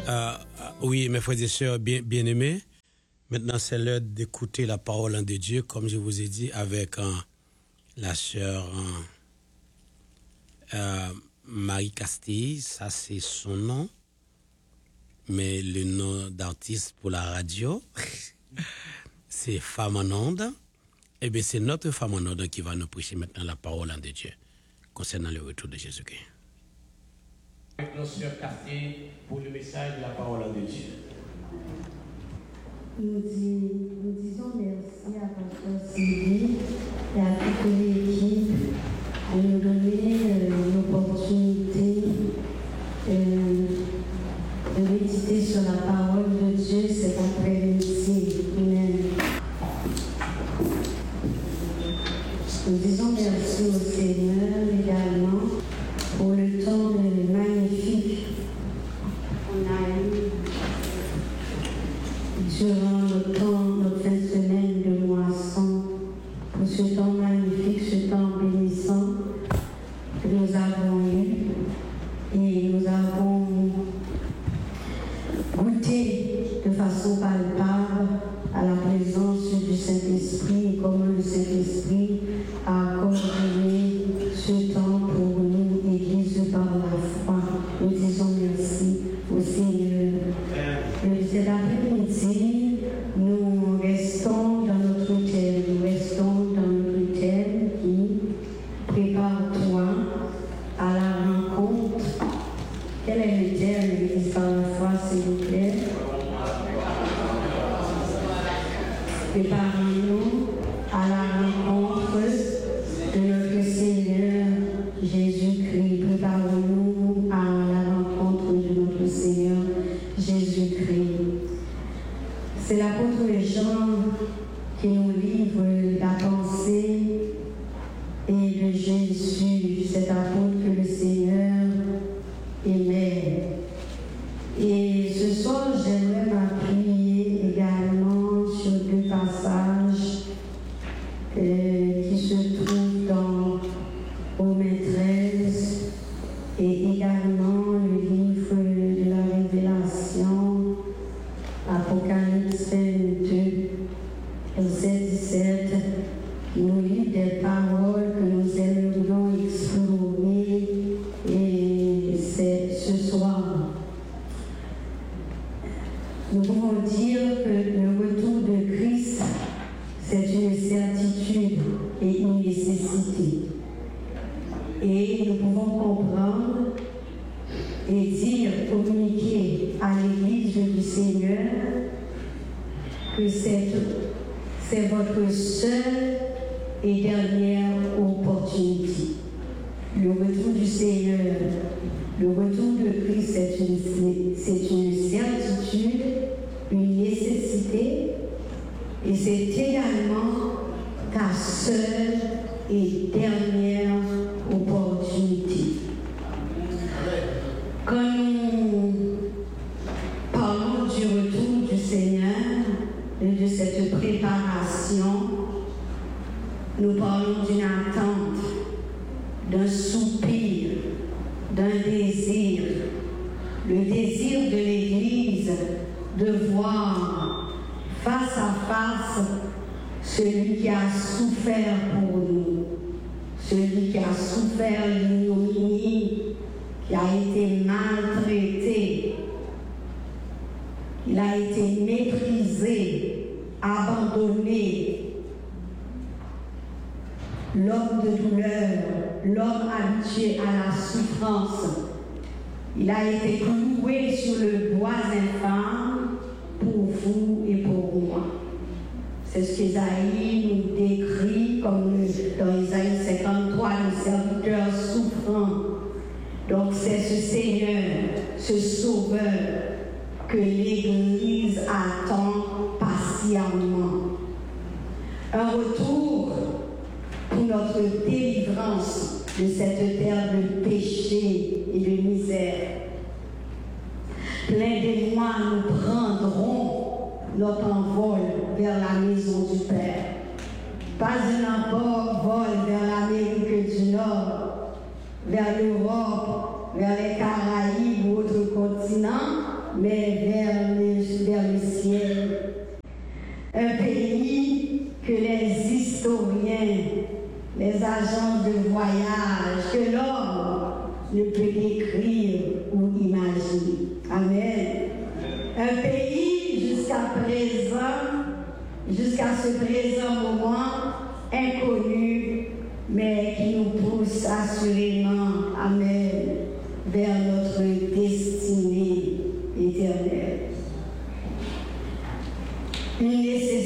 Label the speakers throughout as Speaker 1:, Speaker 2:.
Speaker 1: Oui, mes frères et sœurs bien-aimés, maintenant c'est l'heure d'écouter la parole de Dieu, comme je vous ai dit, avec la sœur Marie Castille, ça c'est son nom, mais le nom d'artiste pour la radio, c'est Femme en onde. Eh bien, c'est notre Femme en onde qui va nous prêcher maintenant la parole de Dieu concernant le retour de Jésus-Christ. Avec nos sœurs Castille pour le message de la parole de Dieu.
Speaker 2: Nous disons merci à Pasteur Sylvie et à toute l'équipe de nous donner l'opportunité de méditer sur la parole de Dieu cet après-midi. Amen. Nous disons merci au Seigneur également pour le temps magnifique qu'on a eu durant notre fin de semaine de moisson, pour ce temps magnifique, ce temps bénissant que nous avons eu. Et nous avons goûté de façon palpable à la présence du Saint-Esprit et comment le Saint-Esprit a accordé ce temps pour nous, Église par la foi. Nous disons merci au Seigneur. Cet après-midi, nous restons dans notre thème, qui prépare-toi à la rencontre. Quel est le thème, Église par la foi, s'il vous plaît? Préparons-nous à la rencontre de notre Seigneur Jésus-Christ. Préparons-nous à la rencontre de notre Seigneur Jésus-Christ. C'est l'apôtre Jean qui nous livre la pensée et de Jésus, cet apôtre que le Seigneur aimait. Et ce soir, j'aimerais m'appuyer également sur deux passages qui se trouvent dans Romains 13 et également le livre de la Révélation, Apocalypse 22, verset 17, qui nous livre des paroles que nous aimerions explorer et c'est ce soir. Nous pouvons dire que le retour de Christ, c'est une certitude et une nécessité. Et nous pouvons comprendre et dire, communiquer à l'Église du Seigneur que c'est votre seule et dernière opportunité. Le retour du Seigneur, le retour de Christ, c'est une certitude, une nécessité, et c'est également ta seule et dernière opportunité. Quand nous parlons du retour du Seigneur, de cette préparation, nous parlons d'une attente, d'un soupir, d'un désir, le désir de l'Église de voir face à face celui qui a souffert pour nous, celui qui a souffert l'ignominie, qui a été maltraité, il a été méprisé, abandonné, l'homme de douleur, l'homme habitué à la souffrance. Il a été cloué sur le bois infâme pour vous et pour moi. C'est ce qu'Ésaïe nous décrit comme dans Isaïe 53, le serviteur souffrant. Donc c'est ce Seigneur, ce Sauveur que l'Église attend patiemment. Un retour pour notre délivrance de cette terre de péché et de misère. Plein d'émoi, nous prendrons notre envol vers la maison du Père. Pas un envol vers l'Amérique du Nord, vers l'Europe, vers les Caraïbes ou autres continents, mais ce présent moment inconnu, mais qui nous pousse assurément, amen, vers notre destinée éternelle. Une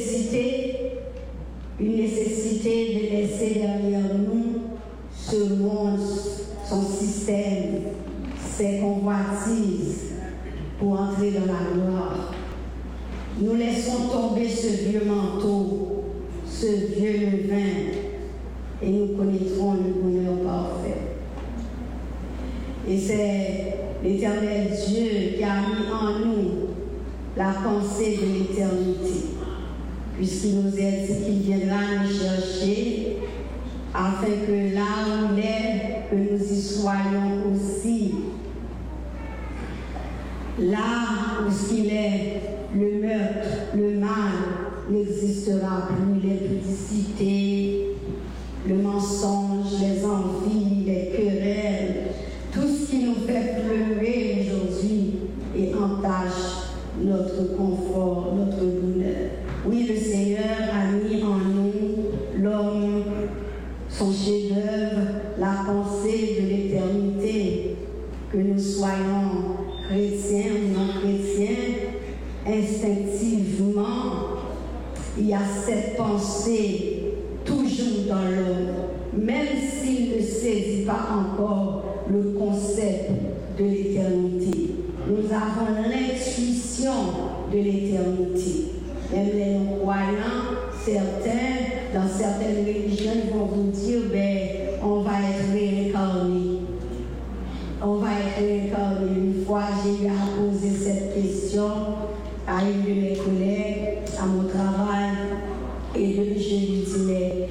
Speaker 2: nécessité de laisser derrière nous ce monde, son système, ses convoitises pour entrer dans la gloire. Nous laissons tomber ce vieux manteau, ce vieux levain, et nous connaîtrons le bonheur parfait. Et c'est l'Éternel Dieu qui a mis en nous la pensée de l'éternité, puisqu'il nous a dit qu'il viendra nous chercher, afin que là où il est, que nous y soyons aussi. Là où il est, le meurtre, le mal n'existera plus, les pudicités, le mensonge, les envies, les querelles, tout ce qui nous fait pleurer aujourd'hui et entache notre confort, notre bonheur. Oui, le Seigneur a mis en nous l'homme, son chef-d'œuvre, la pensée de l'éternité, que nous soyons chrétiens ou non chrétiens, instinctivement, il y a cette pensée toujours dans l'homme, même s'il ne saisit pas encore le concept de l'éternité. Nous avons l'intuition de l'éternité. Même les non-croyants, certains, dans certaines religions, ils vont vous dire, on va être réincarné. On va être réincarné. Une fois, j'ai eu à poser cette question à une de mes collègues, à mon travail, et je lui dis, mais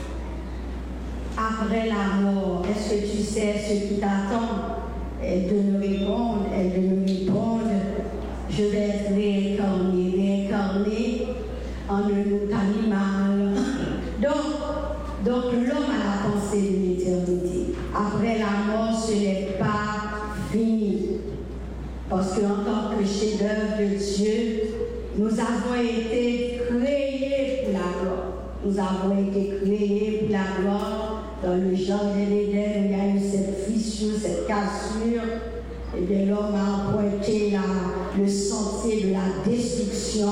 Speaker 2: après la mort, est-ce que tu sais ce qui t'attend? Elle de me répondre, je vais être réincarné en un autre animal. Donc l'homme a la pensée de l'éternité. Après la mort, ce n'est pas fini. Parce qu'en tant que chef-d'œuvre de Dieu, nous avons été créés pour la gloire. Nous avons été créés pour la gloire. Dans le jardin d'Éden, il y a eu cette fissure, cette cassure. Et bien l'homme a emprunté le sentier de la destruction.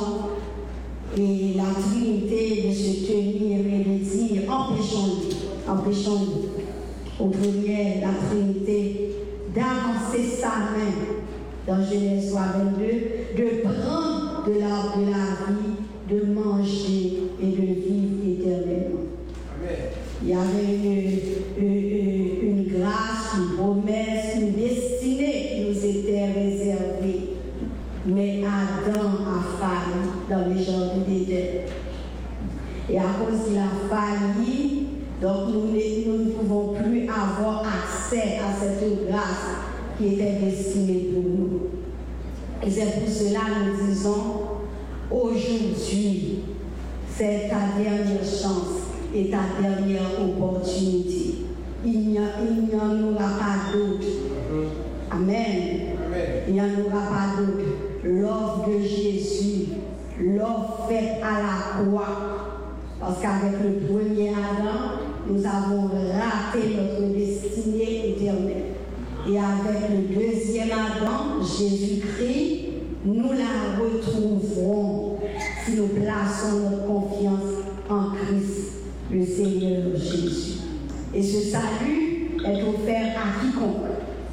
Speaker 2: Et la Trinité de se tenir et de dire, empêchons-nous. Au premier, la Trinité d'avancer sa main dans Genèse 22, de prendre de l'arbre de la vie, de manger et de vivre éternellement. Amen. Il y avait une grâce, une promesse, une destinée qui nous était réservée. Mais Adam a failli dans les jardins d'Éden. Et à cause qu'il a failli, donc nous ne pouvons plus avoir accès à cette grâce qui était destinée pour nous. Et c'est pour cela que nous disons, aujourd'hui, c'est ta dernière chance et ta dernière opportunité. Il n'y en aura pas d'autre. Amen. Il n'y en aura pas d'autre. L'offre de Jésus, l'offre faite à la croix. Parce qu'avec le premier Adam, nous avons raté notre destinée éternelle. Et avec le deuxième Adam, Jésus-Christ, nous la retrouverons si nous plaçons notre confiance en Christ, le Seigneur Jésus. Et ce salut est offert à quiconque.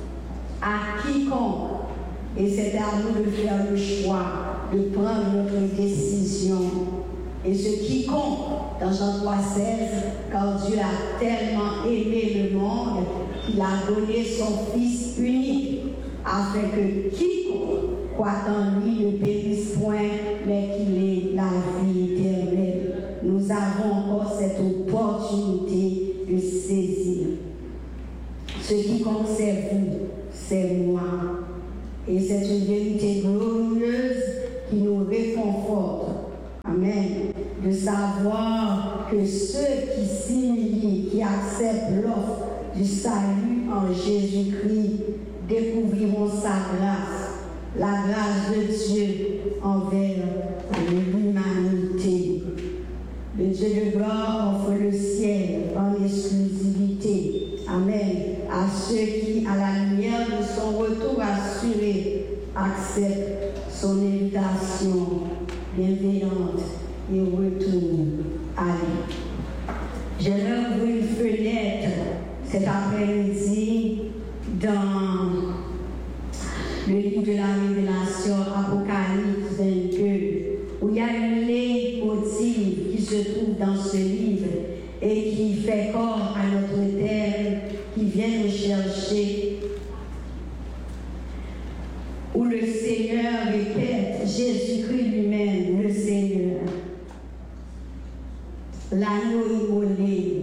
Speaker 2: À quiconque. Et c'est à nous de faire le choix, de prendre notre décision. Et ce quiconque, dans Jean 3,16, car Dieu a tellement aimé le monde qu'il a donné son Fils unique, afin que quiconque croit en lui ne périsse point, mais qu'il ait la vie éternelle. Nous avons encore cette opportunité de saisir. Ce quiconque c'est vous, c'est moi. Et c'est une vérité glorieuse qui nous réconforte. Amen. De savoir que ceux qui s'humilient, qui acceptent l'offre du salut en Jésus-Christ, découvriront sa grâce, la grâce de Dieu envers l'humanité. accepte son invitation bienveillante et retourne à lui. J'aimerais ouvrir une fenêtre cet après-midi dans le livre de la Révélation, Apocalypse 22, où il y a une leitmotiv qui se trouve dans ce livre et qui fait corps à notre thème, qui vient nous chercher, où le Seigneur répète, Jésus-Christ lui-même, le Seigneur, l'agneau immolé,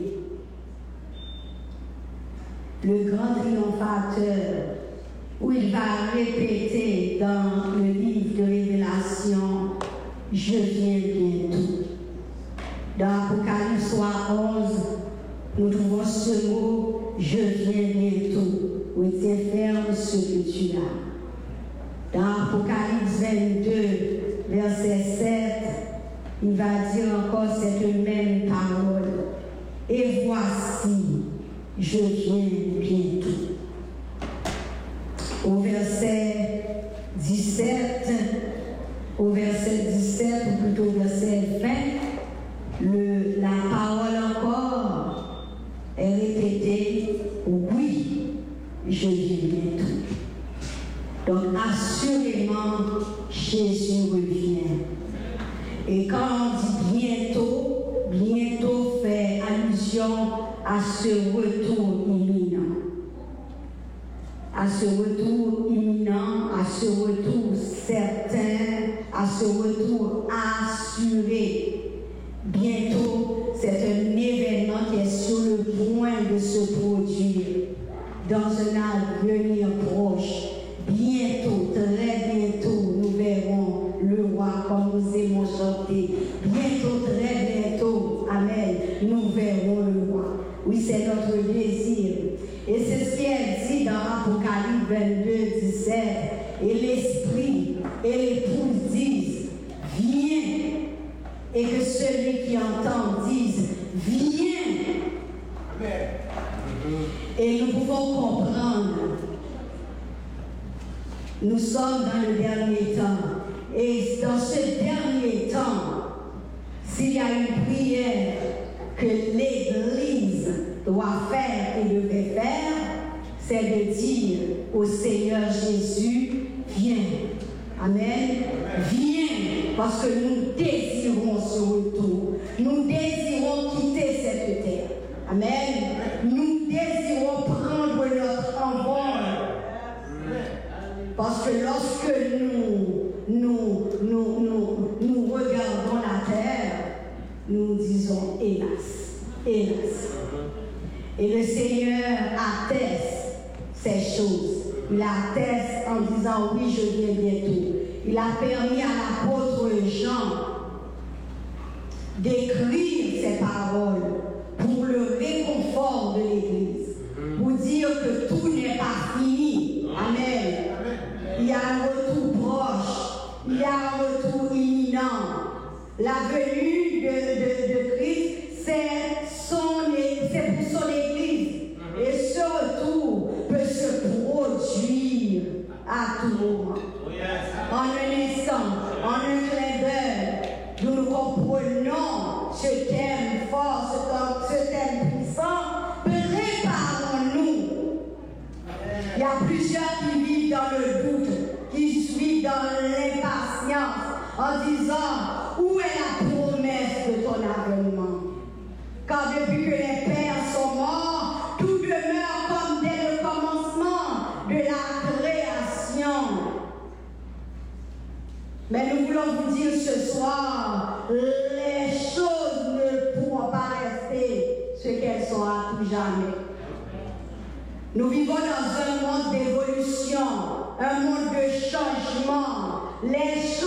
Speaker 2: le grand triomphateur, où il va répéter dans le livre de Révélation, je viens bientôt. Dans Apocalypse 11, nous trouvons ce mot, je viens bientôt, où il tient ferme ce que tu as. Dans Apocalypse 22, verset 7, il va dire encore cette même parole. Et voici, je viens bientôt. Au verset 17, ou plutôt verset 20, la parole encore est répétée, oui, je viens bientôt. Donc assurément, Jésus revient. Et quand on dit bientôt, bientôt fait allusion à ce retour imminent. À ce retour imminent, à ce retour certain, à ce retour assuré. Bientôt, c'est un événement qui est sur le point de se produire dans un avenir proche. Bientôt, très bientôt, nous verrons le roi comme nous aimons chanter. Bientôt, très bientôt, amen, nous verrons le roi. Oui, c'est notre désir. Et c'est ce qui est dit dans Apocalypse 22, 17. Et l'esprit et l'épouse disent, viens. Et que celui qui entend dise, viens. Et nous pouvons comprendre. Nous sommes dans le dernier temps. Et dans ce dernier temps, s'il y a une prière que l'Église doit faire et devait faire, c'est de dire au Seigneur Jésus, viens. Amen. Viens, parce que nous désirons ce retour. Nous désirons quitter cette terre. Amen. Nous désirons prendre notre envol. Parce que lorsque nous regardons la terre, nous disons hélas, hélas. Et le Seigneur atteste ces choses. Il atteste en disant oui, je viens bientôt. Il a permis à l'apôtre Jean d'écrire ces paroles pour le réconfort de l'Église, pour dire que tout n'est pas fini. Amen. Il y a un retour proche, il y a un retour imminent. La venue de Christ, c'est pour son Église. Et ce retour peut se produire à tout moment. En un instant, en un clin d'œil, nous comprenons ce thème fort, ce thème puissant. Préparons-nous. Il y a plusieurs qui vivent dans le doute, qui vivent dans l'impatience, en disant, où est la promesse de ton avènement? Car depuis que les pères sont morts, tout demeure comme dès le commencement de la création. Mais nous voulons vous dire ce soir, les choses ne pourront pas rester ce qu'elles sont à tout jamais. Nous vivons dans un monde d'évolution, un monde de changement. Les choses